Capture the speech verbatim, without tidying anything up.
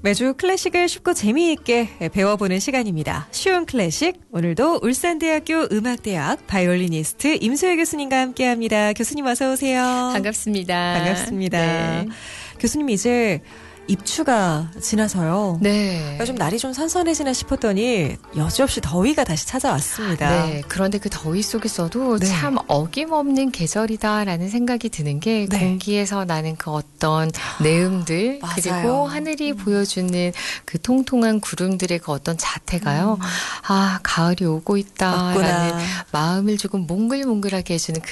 매주 클래식을 쉽고 재미있게 배워보는 시간입니다. 쉬운 클래식, 오늘도 울산대학교 음악대학 바이올리니스트 임소혜 교수님과 함께합니다. 교수님 어서 오세요. 반갑습니다. 반갑습니다. 네. 교수님 이제 입추가 지나서요. 네. 좀 날이 좀 선선해지나 싶었더니 여지없이 더위가 다시 찾아왔습니다. 네. 그런데 그 더위 속에서도 네. 참 어김없는 계절이다라는 생각이 드는 게 네. 공기에서 나는 그 어떤 내음들 맞아요. 그리고 하늘이 음. 보여주는 그 통통한 구름들의 그 어떤 자태가요. 음. 아, 가을이 오고 있다라는 맞구나. 마음을 조금 몽글몽글하게 해주는